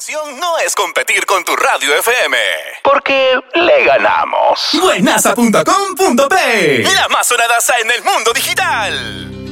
misión no es competir con tu radio FM, porque le ganamos. Buenaza.com.p, la más sonadaza en el mundo digital.